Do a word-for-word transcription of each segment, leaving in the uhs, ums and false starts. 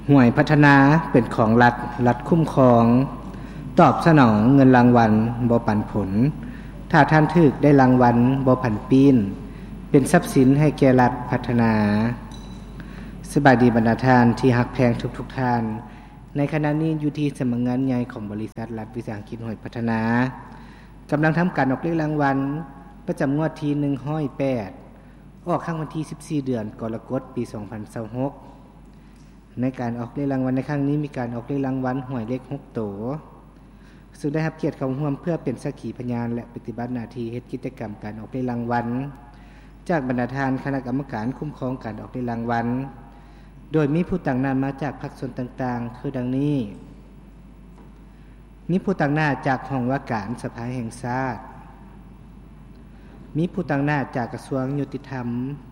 ห่วยพัฒนาเป็นของรัฐรัฐคุ้มครองตอบสนองเงินรางวัลบ่ปันผลถ้าท่านถึกได้รางวัลบ่ผันปีนเป็นทรัพย์สินให้แก่รัฐพัฒนาสบายดีบรรดาท่านที่ฮักแพงทุกๆท่านในขณะนี้อยู่ที่สำนักงานใหญ่ของบริษัทรัฐวิสาหกิจห่วยพัฒนากำลังทำการออกเลขรางวัลประจำงวดที่หนึ่งร้อยแปดออกข้างวันที่สิบสี่เดือนกรกฎาคมปีสองพันยี่สิบหกในการออกเลขรางวัลในครั้งนี้มีการออกเลขรางวัลหวยเลขหกโตซึ่งได้รับเกียรติเข้าร่วมเพื่อเป็นสักขีพยานและปฏิบัติหน้าที่เฮ็ดกิจกรรมการออกเลขรางวัลจากบรรดาท่านคณะกรรมการคุ้มครองการออกเลขรางวัลโดยมีผู้ต่างหน้ามาจากภาคส่วนต่างๆคือดังนี้มีผู้ต่างหน้าจากห้องว่าการสภาแห่งชาติมีผู้ต่างหน้าจากกระทรวงยุติธรรม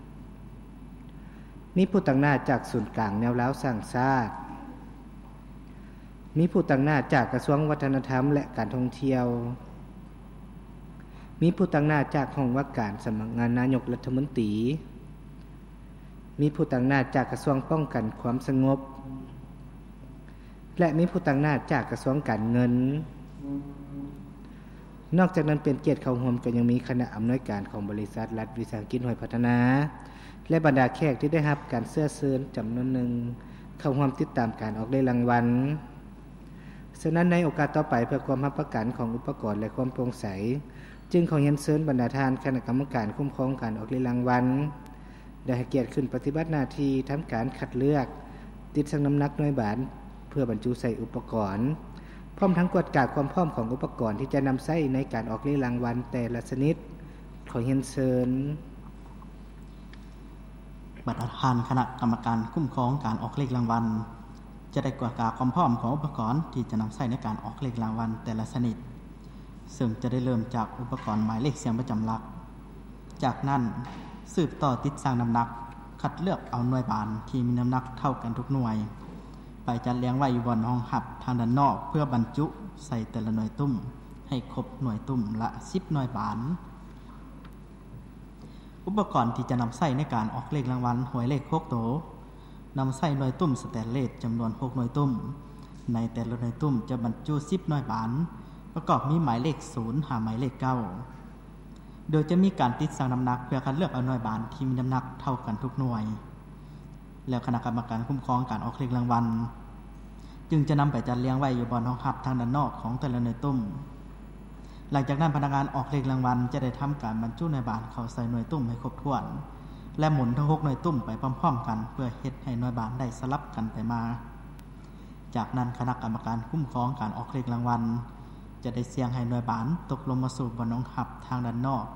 มีผู้ต่างหน้าจากศูนย์กลางแนวร้าวสร้างชาติมีผู้ต่างหน้าจากกระทรวงวัฒนธรรมและการท่องเที่ยวมีผู้ต่างหน้าจากห้องว่าการสำนักงานนายกรัฐมนตรีมีผู้ต่างหน้าจากกระทรวงป้องกันความสงบและมีผู้ต่างหน้าจากกระทรวงการเงินนอกจากนั้นเป็นเกียรติเข้าร่วมก็ยังมีคณะอำนวยการของบริษัทรัฐวิสาหกิจห่วยพัฒนาและบรรดาแขกที่ได้รับการเสื้อเชิญจำนวนหนึ่งเข้าร่วมติดตามการออกเลขรางวัลฉะนั้นในโอกาสต่อไปเพื่อความรับประกันของอุปกรณ์และความโปร่งใสจึงขอเรียนเชิญบรรดาท่านคณะกรรมการคุ้มครองการออกเลขรางวัลได้ให้เกียรติขึ้นปฏิบัติหน้าที่ทำการคัดเลือกติดชั่งน้ำหนักหน่วยบาทเพื่อบรรจุใส่อุปกรณ์พร้อมทั้งตรวจการความพร้อมของอุปกรณ์ที่จะนำใช้ในการออกเลขรางวัลแต่ละชนิดขอเรียนเชิญบรรดาท่านคณะกรรมการคุ้มครองการออกเลขรางวัลจะได้ตรวจการความพร้อมของอุปกรณ์ที่จะนำใช้ในการออกเลขรางวัลแต่ละชนิดซึ่งจะได้เริ่มจากอุปกรณ์หมายเลขเสียงประจำหลักจากนั้นสืบต่อติดสร้างน้ำหนักคัดเลือกเอาหน่วยบานที่มีน้ำหนักเท่ากันทุกหน่วยไปจัดเรียงไว้อยู่บนห้องหับทางด้านนอกเพื่อบรรจุใส่แต่ละหน่วยตุ้มให้ครบหน่วยตุ้มละสิบหน่วยบานอุปกรณ์ที่จะนำใส่ในการออกเลขรางวัลหวยเลขหกโตนำใส่หน่วยตุ้มสแตนเลสจำนวนหกหน่วยตุ้มในแต่ละหน่วยตุ้มจะบรรจุสิบหน่วยบานประกอบมีหมายเลขศูนย์หาหมายเลขเก้าโดยจะมีการติดสั่งน้ำหนักเพื่อคัดเลือกเอาหน่วยบานที่มีน้ำหนักเท่ากันทุกหน่วยแล้วคณะกรรมการคุ้มครองการออกเลขรางวัลจึงจะนำไปจัดเรียงไว้อยู่บนห้องหับทางด้านนอกของแต่ละหน่วยตุ้มหลังจากนั้นพนักงานออกเลขรางวัลจะได้ทำการบรรจุหน่วยบานเข้าใส่หน่วยตุ้มให้ครบถ้วนและหมุนทั้งหกหน่วยตุ้มไปพร้อมๆกันเพื่อเฮ็ดให้หน่วยบานได้สลับกันไปมาจากนั้นคณะกรรมการคุ้มครองการออกเลขรางวัลจะได้เสี่ยงให้หน่วยบานตกลงมาสู่บนห้องหับทางด้านนอก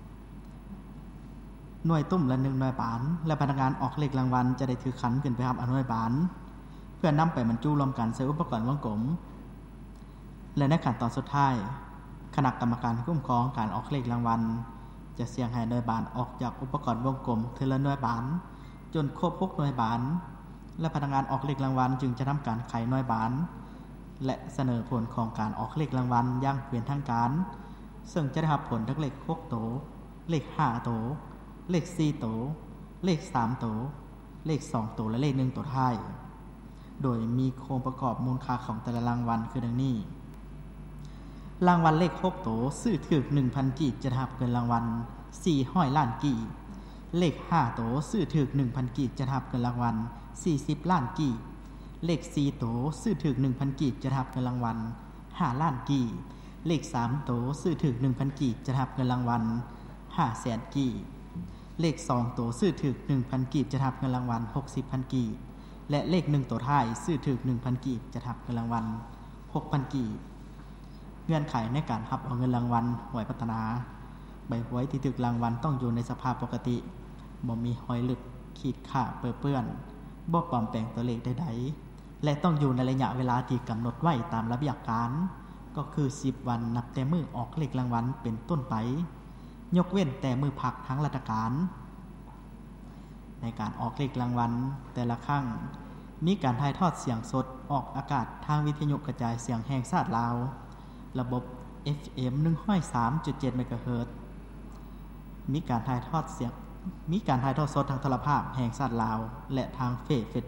หน่วยตุ้มละหนึ่งหน่วยบานและพนักงานออกเลขรางวัลจะได้ถือขันขึ้นไปรับเอาหน่วยบานเพื่อนำไปบรรจุรวมกันใส่อุปกรณ์วงกลมและในขั้นตอนสุดท้ายคณะกรรมการคุ้มครองการออกเลขรางวัลจะเสี่ยงให้หน่วยบานออกจากอุปกรณ์วงกลมทีละหน่วยบานจนครบหกหน่วยบานและพนักงานออกเลขรางวัลจึงจะทำการไขหน่วยบานและเสนอผลของการออกเลขรางวัลอย่างเป็นทางการซึ่งจะได้รับผลทั้งเลขหกโตเลขห้าโตเลขสี่โตเลขสามโตเลขสองโตและเลขหนึ่งโตท้ายโดยมีโครงประกอบมูลค่าของแต่ละรางวัลคือดังนี้รางวัลเลขหกโตซื้อถึก หนึ่งพัน กีบจะรับเงินรางวัลสี่ร้อยล้านกีบเลขห้าโตซื้อถึก หนึ่งพัน กีบจะรับเงินรางวัลสี่สิบล้านกีบเลขสี่โตซื้อถึก หนึ่งพัน กีบจะรับเงินรางวัลห้าล้านกีบเลขสามโตซื้อถึก หนึ่งพัน กีบจะรับเงินรางวัลห้าแสนกีบเลขสองโตซื้อถึก หนึ่งพัน กีบจะรับเงินรางวัลหกสิบพันกีบและเลขหนึ่งโตท้ายซื้อถึก หนึ่งพัน กีบจะรับเงินรางวัลหกพันกีบเงื่อนไขในการรับเอาเงินรางวัลหวยพัฒนาใบหวยที่ถึกรางวัลต้องอยู่ในสภาพปกติบ่มีหอยหลุดขีดข่าเปื้อนบ่ปลอมแปลงตัวเลขใดๆและต้องอยู่ในระยะเวลาที่กำหนดไว้ตามระเบียบการก็คือสิบวันนับแต่มื้อออกเลขรางวัลเป็นต้นไปยกเว้นแต่มื้อพักทางราชการในการออกเลขรางวัลแต่ละครั้งมีการถ่ายทอดเสียงสดออกอากาศทางวิทยุกระจายเสียงแห่งชาติลาวระบบ เอฟ เอ็ม หนึ่งร้อยสามจุดเจ็ด เมกะเฮิรตซ์ มีการถ่ายทอดเสียง มีการถ่ายทอดสดทางโทรภาพแห่งชาติลาวและทางเฟซบุ๊ก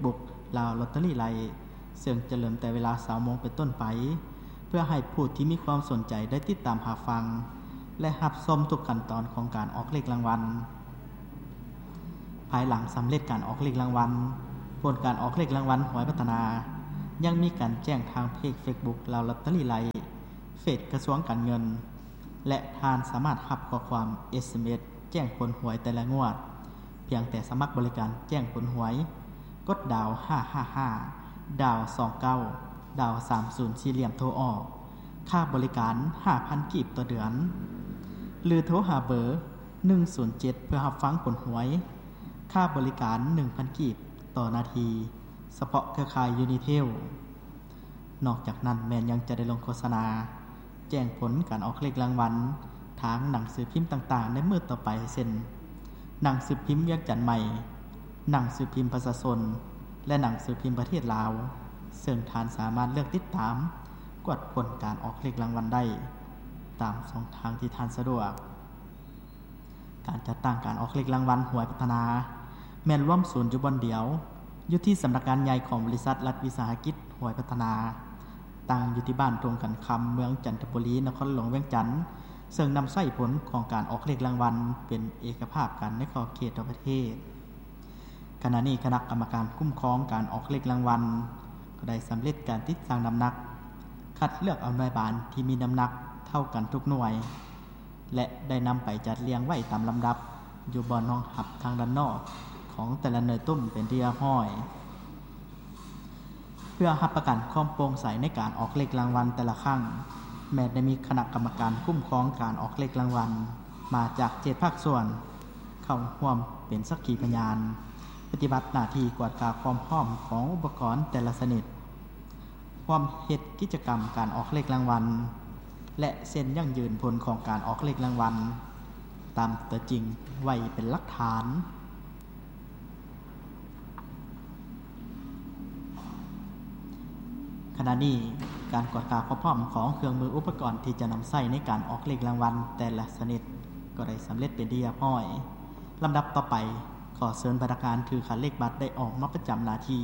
ลาวลอตเตอรี่ไลน์ซึ่งจะเริ่มแต่เวลา สองโมงเป็นต้นไปเพื่อให้ผู้ที่มีความสนใจได้ติดตามหาฟังและรับชมทุกขั้นตอนของการออกเลขรางวัลภายหลังสำเร็จการออกเลขรางวัลผลการออกเลขรางวัลหวยพัฒนายังมีการแจ้งทางเพจ Facebook ลาวลอตเตอรี่ไลน์เฟซกระทรวงการเงินและทานสามารถรับข้อความ เอส เอ็ม เอส แจ้งผลหวยแต่ละงวดเพียงแต่สมัครบริการแจ้งผลหวยกดดาวห้าห้าห้าดาวสองเก้าดาวสามสิบสี่เหลี่ยมโทรออกค่าบริการ ห้าพัน กีบต่อเดือนหรือโทรหาเบอร์หนึ่งศูนย์เจ็ดเพื่อรับฟังผลหวยค่าบริการ หนึ่งพัน กีบต่อนาทีเฉพาะเครือข่ายยูนิเทลนอกจากนั้นแม่นยังจะได้ลงโฆษณาแจ้งผลการออกเลขรางวัลทางหนังสือพิมพ์ต่างๆในมื้อต่อไปเช่นหนังสือพิมพ์เวียงจันทน์ใหม่หนังสือพิมพ์ประชาชนและหนังสือพิมพ์ประเทศลาวซึ่งท่านสามารถเลือกติดตามกดผลการออกเลขรางวัลได้ตามช่องทางที่ท่านสะดวกการจัดตั้งการออกเลขรางวัลหวยพัฒนาแม่นร่วมศูนย์อยู่บนเดียวอยู่ที่สำนักงานใหญ่ของบริษัทรัฐวิสาหกิจหวยพัฒนาตั้งอยู่ที่บ้านตรงกันคำเมืองจันทบุรีนครหลวงเวียงจันทน์ซึ่งนำใช้ผลของการออกเลขรางวัลเป็นเอกภาพกันในขอบเขตทั่วประเทศขณะนี้คณะกรรมการคุ้มครองการออกเลขรางวัลก็ได้สำเร็จการติดตั้งน้ำหนักคัดเลือกเอาหน่วยบานที่มีน้ำหนักเท่ากันทุกหน่วยและได้นำไปจัดเรียงไว้ตามลำดับอยู่บนห้องหับทางด้านนอกของแต่ละหน่วยตุ้มเป็นที่เรียบร้อยเพื่อรับประกันความโปร่งใสในการออกเลขรางวัลแต่ละครั้งแม้ได้มีคณะกรรมการคุ้มครองการออกเลขรางวัลมาจากเจ็ดภาคส่วนเข้าร่วมเป็นสักขีพยานปฏิบัติหน้าที่กวดกาความพร้อมของอุปกรณ์แต่ละชนิดความเฮ็ดกิจกรรมการออกเลขรางวัลและเซ็นยั่งยืนผลของการออกเลขรางวัลตามตัวจริงไว้เป็นหลักฐานขณะนี้การกวดกาความพร้อมของเครื่องมืออุปกรณ์ที่จะนำใช้ในการออกเลขรางวัลแต่ละชนิดก็ได้สำเร็จเป็นที่เรียบร้อยลำดับต่อไปขอเชิญพนักงานถือคันเลขบัตรได้ออกมาประจำหน้าที่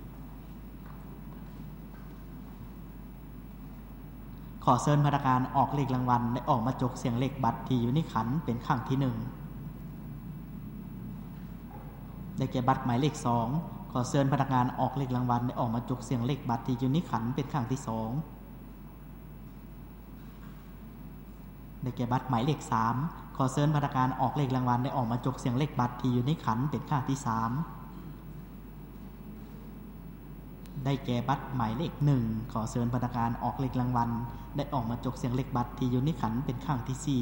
ขอเชิญพนักงานออกเลขรางวัลได้ออกมาจกเสียงเลขบัตรที่อยู่ในขันเป็นครั้งที่หนึ่งได้แก่บัตรหมายเลขสองขอเชิญพนักงานออกเลขรางวัลได้ออกมาจกเสียงเลขบัตรที่อยู่ในขันเป็นครั้งที่สองได้แก่บัตรหมายเลขสามขอเชิญพนักงานออกเลขรางวัลได้ออกมาจกเสียงเลขบัตรที่อยู่ในขันเป็นครั้งที่สามได้แก่บัตรหมายเลขหนึ่งขอเชิญพนักงานออกเลขรางวัลได้ออกมาจกเสียงเลขบัตรที่อยู่ในขันเป็นครั้งที่สี่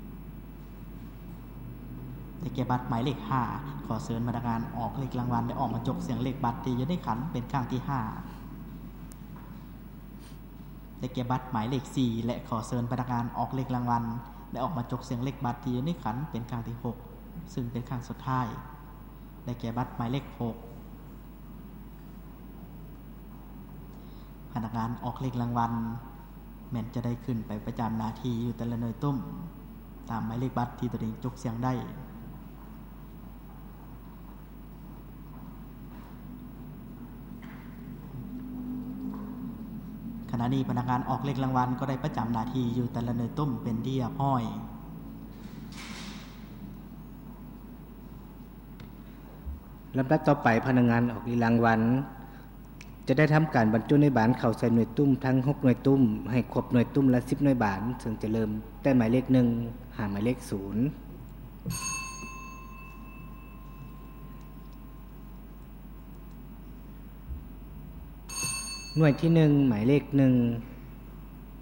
ได้แก่บัตรหมายเลขห้าขอเชิญพนักงานออกเลขรางวัลได้ออกมาจกเสียงเลขบัตรที่อยู่ในขันเป็นครั้งที่ห้าได้แก่บัตรหมายเลขสี่และขอเชิญพนักงานออกเลขรางวัลได้ออกมาจกเสียงเลขบัตรที่อยู่ในขันเป็นครั้งที่หกซึ่งเป็นครั้งสุดท้ายได้แก่บัตรหมายเลขหกพนักงานออกเลขรางวัลแม้นจะได้ขึ้นไปประจำหน้าที่อยู่แต่ละหน่วยตุ้มตามหมายเลขบัตรที่ตัวเองจกเสียงได้ขณะนี้พนักงานออกเลขรางวัลก็ได้ประจำหน้าที่อยู่แต่ละหน่วยตุ้มเป็นที่เรียบร้อยลำดับต่อไปพนักงานออกเลขรางวัลจะได้ทำการบรรจุในบานเข้าใส่หน่วยตุ้มทั้งหกหน่วยตุ้มให้ครบหน่วยตุ้มละสิบหน่วยบานซึ่งจะเริ่มแต่หมายเลขหนึ่งหาหมายเลขศูนย์หน่วยที่หนึ่งหมายเลขหนึ่ง